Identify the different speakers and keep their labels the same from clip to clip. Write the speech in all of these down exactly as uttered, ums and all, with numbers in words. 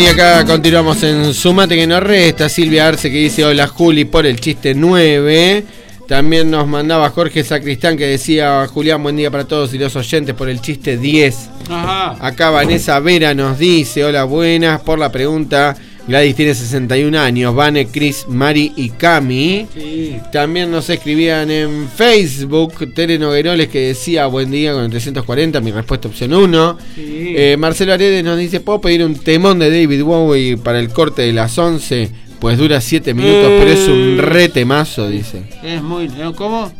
Speaker 1: acá continuamos en Sumate que nos resta. Silvia Arce que dice hola Juli por el chiste nueve. También nos mandaba Jorge Sacristán que decía Julián, buen día para todos y los oyentes por el chiste diez.
Speaker 2: Ajá.
Speaker 1: Acá Vanessa Vera nos dice hola buenas por la pregunta. Gladys tiene sesenta y un años, Vane, Cris, Mari y Cami.
Speaker 2: Sí.
Speaker 1: También nos escribían en Facebook Tere Nogueroles que decía buen día con el trescientos cuarenta, mi respuesta opción uno.
Speaker 2: Sí.
Speaker 1: eh, Marcelo Aredes nos dice, ¿puedo pedir un temón de David Bowie para el corte de las once? Pues dura siete minutos,
Speaker 2: eh,
Speaker 1: pero es un re temazo, dice.
Speaker 2: Es muy... ¿Cómo?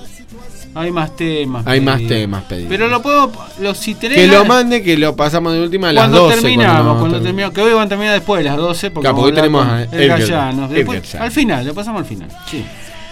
Speaker 2: Hay más temas.
Speaker 1: Hay
Speaker 2: pedidos.
Speaker 1: más temas pedidos.
Speaker 2: Pero lo puedo... Lo, si tenés
Speaker 1: que
Speaker 2: ganas,
Speaker 1: lo mande, que lo pasamos de última a las
Speaker 2: cuando
Speaker 1: doce.
Speaker 2: Terminamos,
Speaker 1: cuando,
Speaker 2: cuando
Speaker 1: termine.
Speaker 2: terminamos. Que hoy van a terminar después de las doce. Porque,
Speaker 1: Claro, porque hoy tenemos a
Speaker 2: el
Speaker 1: Edgar.
Speaker 2: Gallano. Después,
Speaker 1: Edgar.
Speaker 2: al final, lo pasamos al final. Sí.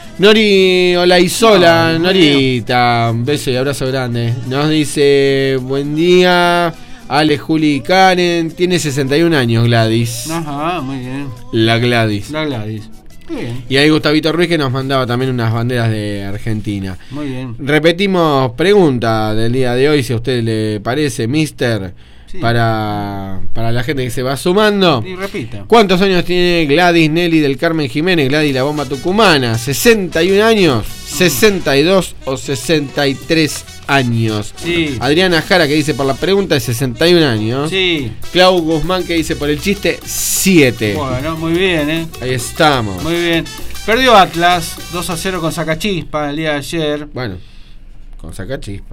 Speaker 1: Nori Olaizola,
Speaker 2: No,
Speaker 1: Norita, un beso y abrazo grande. Nos dice, buen día, Ale, Juli y Karen. Tiene sesenta y un años Gladys.
Speaker 2: Ajá, muy bien.
Speaker 1: La Gladys.
Speaker 2: La Gladys. Muy bien.
Speaker 1: Y ahí Gustavito Ruiz que nos mandaba también unas banderas de Argentina.
Speaker 2: Muy bien.
Speaker 1: Repetimos pregunta del día de hoy, si a usted le parece, mister,
Speaker 2: Sí.
Speaker 1: para, para la gente que se va sumando.
Speaker 2: Y repita.
Speaker 1: ¿Cuántos años tiene Gladys Nelly del Carmen Jiménez, Gladys la bomba tucumana? ¿sesenta y un años? ¿sesenta y dos o sesenta y tres años?
Speaker 2: Sí.
Speaker 1: Adriana Jara que dice por la pregunta de sesenta y un años.
Speaker 2: Sí.
Speaker 1: Clau Guzmán que dice por el chiste siete.
Speaker 2: Bueno, muy bien, ¿eh?
Speaker 1: Ahí estamos.
Speaker 2: Muy bien. Perdió Atlas dos a cero con Sacachispa el día de ayer.
Speaker 1: Bueno, con Sacachispa.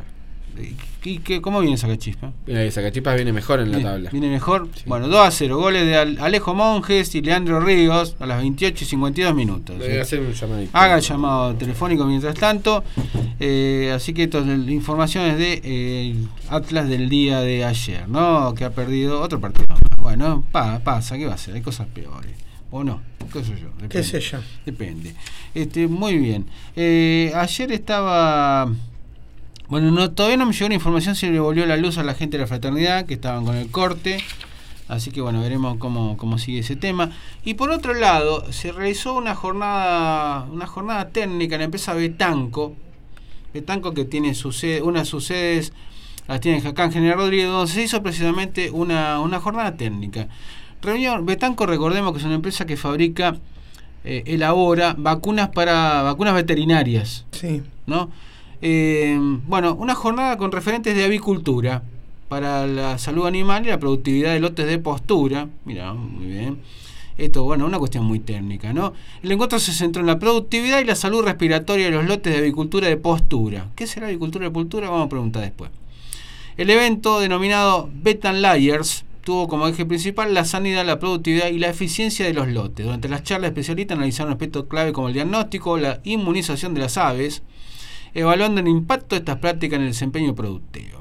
Speaker 2: ¿Y qué, cómo viene Sacachispa?
Speaker 1: Mira, Sacachispas viene mejor en la
Speaker 2: ¿Viene,
Speaker 1: tabla.
Speaker 2: ¿Viene mejor?
Speaker 1: Sí.
Speaker 2: Bueno, dos a cero. Goles de Alejo Monjes y Leandro Ríos a las veintiocho y cincuenta y dos minutos.
Speaker 1: Le voy a hacer un llamadito.
Speaker 2: Haga el llamado telefónico mientras tanto. Eh, así que esto es informaciones de eh, Atlas del día de ayer, ¿no? Que ha perdido otro partido. Bueno, pa, pasa, ¿qué va a hacer? Hay cosas peores. ¿O no? ¿Qué sé yo? Depende.
Speaker 3: ¿Qué sé yo?
Speaker 2: Depende. Este, muy bien. Eh, ayer estaba... Bueno, no, todavía no me llegó la información si le volvió la luz a la gente de la fraternidad, que estaban con el corte. Así que bueno, veremos cómo, cómo sigue ese tema. Y por otro lado, se realizó una jornada una jornada técnica en la empresa Betanco. Betanco que tiene su sede, una de sus sedes las tiene acá en General Rodríguez, donde se hizo precisamente una, una jornada técnica. Reunión, Betanco, recordemos que es una empresa que fabrica, eh, elabora vacunas para vacunas veterinarias,
Speaker 3: Sí.
Speaker 2: ¿no? Eh, bueno, una jornada con referentes de avicultura para la salud animal y la productividad de lotes de postura. Mira, muy bien. Esto, bueno, una cuestión muy técnica, ¿no? El encuentro se centró en la productividad y la salud respiratoria de los lotes de avicultura de postura. ¿Qué será avicultura de postura? Vamos a preguntar después. El evento, denominado Betan Layers, tuvo como eje principal la sanidad, la productividad y la eficiencia de los lotes. Durante las charlas, especialistas analizaron aspectos clave como el diagnóstico, la inmunización de las aves, evaluando el impacto de estas prácticas en el desempeño productivo.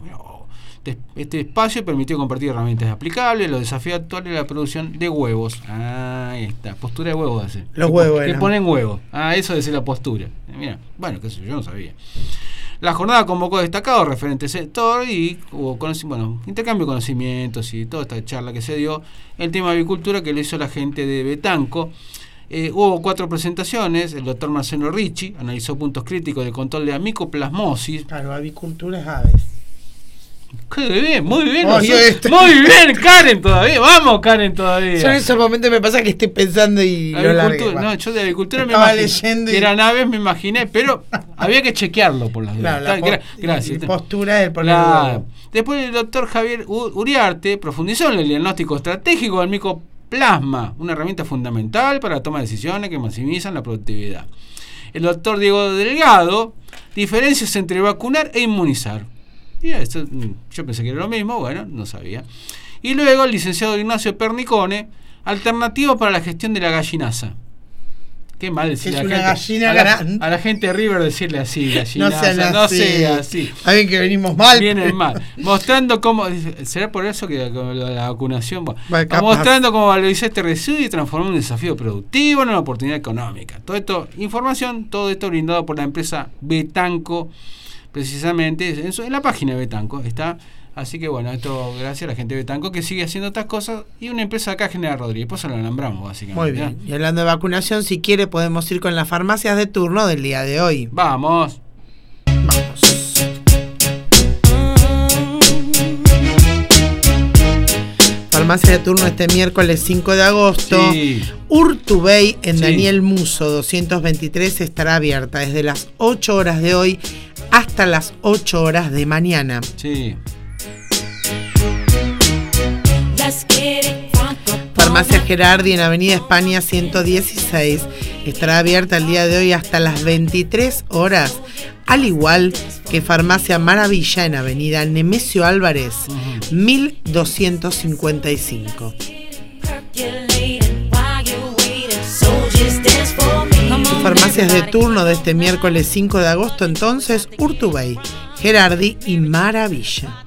Speaker 2: Este espacio permitió compartir herramientas aplicables, los desafíos actuales de la producción de huevos. Ah, ahí está, postura de huevos hace.
Speaker 3: Los
Speaker 2: que,
Speaker 3: huevos
Speaker 2: que
Speaker 3: eran.
Speaker 2: ponen huevos. Ah, eso es la postura. Mira, bueno, qué sé yo, yo no sabía. La jornada convocó destacados referentes al sector y hubo bueno, intercambio de conocimientos y toda esta charla que se dio. El tema de avicultura que lo hizo la gente de Betanco. Eh, hubo cuatro presentaciones. El doctor Marcelo Ricci analizó puntos críticos del control de amicoplasmosis.
Speaker 3: Claro, avicultura es aves.
Speaker 2: Qué bien, muy bien.
Speaker 3: Oh,
Speaker 2: nosotros-
Speaker 3: yo este-
Speaker 2: Muy bien, Karen todavía. Vamos, Karen todavía.
Speaker 3: Yo en esos momentos me pasa que estoy pensando y lo largué.
Speaker 2: Avicultura, no, yo de avicultura me
Speaker 3: Estaba
Speaker 2: imaginé
Speaker 3: leyendo y-
Speaker 2: que eran aves, me imaginé, pero había que chequearlo por las dudas.
Speaker 3: Claro, la
Speaker 2: Gra-
Speaker 3: po-
Speaker 2: gracias.
Speaker 3: y postura del poner
Speaker 2: Claro.
Speaker 3: huevo.
Speaker 2: Después el doctor Javier U- Uriarte profundizó en el diagnóstico estratégico del micoplasma, una herramienta fundamental para la toma de decisiones que maximizan la productividad. El doctor Diego Delgado, diferencias entre vacunar e inmunizar. Y esto, yo pensé que era lo mismo, bueno, no sabía. Y luego el licenciado Ignacio Pernicone, alternativas para la gestión de la gallinaza. Qué mal decirle
Speaker 3: Es
Speaker 2: a la
Speaker 3: una
Speaker 2: gente,
Speaker 3: gallina
Speaker 2: a la,
Speaker 3: grande.
Speaker 2: a la gente de River decirle así,
Speaker 3: No
Speaker 2: gallinaza,
Speaker 3: sean
Speaker 2: no
Speaker 3: así.
Speaker 2: sea así.
Speaker 3: Saben que venimos mal.
Speaker 2: Vienen mal. Mostrando cómo. ¿Será por eso que con la vacunación? Bueno,
Speaker 3: Bueno, capaz.
Speaker 2: mostrando cómo valorizar este residuo y transformar un desafío productivo en una oportunidad económica. Todo esto, información, todo esto brindado por la empresa Betanco, precisamente en, su, en la página de Betanco está. Así que bueno, esto gracias a la gente de Betanco que sigue haciendo estas cosas y una empresa acá, General Rodríguez, por eso la nombramos básicamente.
Speaker 3: Muy bien. Y hablando de vacunación, si quiere podemos ir con las farmacias de turno del día de hoy.
Speaker 2: Vamos.
Speaker 3: Vamos. farmacia de turno este miércoles cinco de agosto.
Speaker 2: Sí.
Speaker 3: Urtubey en
Speaker 2: Sí.
Speaker 3: Daniel Muso doscientos veintitrés estará abierta desde las ocho horas de hoy hasta las ocho horas de mañana.
Speaker 2: Sí.
Speaker 3: Farmacia Gerardi en Avenida España ciento dieciséis estará abierta el día de hoy hasta las veintitrés horas, al igual que Farmacia Maravilla en Avenida Nemesio Álvarez uh-huh. mil doscientos cincuenta y cinco. Farmacias de turno de este miércoles cinco de agosto entonces: Urtubey, Gerardi y Maravilla.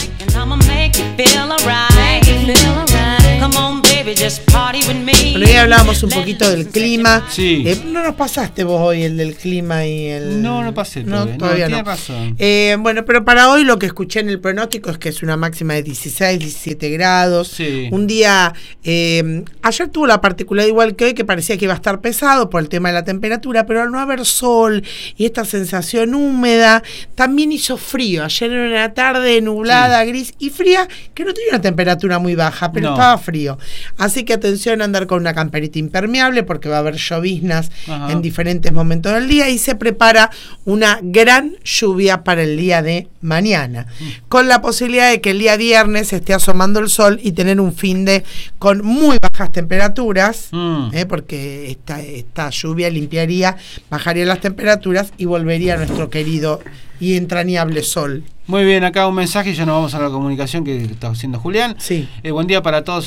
Speaker 3: Bueno, ya hablábamos un poquito del clima.
Speaker 2: Sí.
Speaker 3: Eh, no nos pasaste vos hoy el del clima y el...
Speaker 2: No, no pasé todavía.
Speaker 3: No, todavía no.
Speaker 2: Tienes razón.
Speaker 3: Eh, bueno, pero para hoy lo que escuché en el pronóstico es que es una máxima de dieciséis, diecisiete grados.
Speaker 2: Sí.
Speaker 3: Un día... Eh, ayer tuvo la particularidad igual que hoy, que parecía que iba a estar pesado por el tema de la temperatura, pero al no haber sol y esta sensación húmeda, también hizo frío. Ayer era una tarde nublada, sí. gris y fría, que no tenía una temperatura muy baja, pero no. estaba frío. Así que atención a andar con una camperita impermeable porque va a haber lloviznas Ajá. en diferentes momentos del día y se prepara una gran lluvia para el día de mañana, mm. con la posibilidad de que el día viernes esté asomando el sol y tener un fin de con muy bajas temperaturas, mm. eh, porque esta, esta lluvia limpiaría, bajaría las temperaturas y volvería a nuestro querido y entrañable sol.
Speaker 2: Muy bien, acá un mensaje y ya nos vamos a la comunicación que está haciendo Julián.
Speaker 3: Sí.
Speaker 2: Eh, buen día para todos.